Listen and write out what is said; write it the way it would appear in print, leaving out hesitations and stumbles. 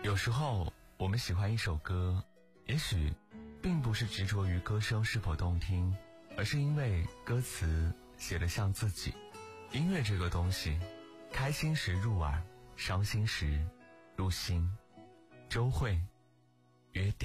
有时候我们喜欢一首歌，也许并不是执着于歌声是否动听，而是因为歌词写得像自己。音乐这个东西，开心时入耳，伤心时入心。周蕙，约定。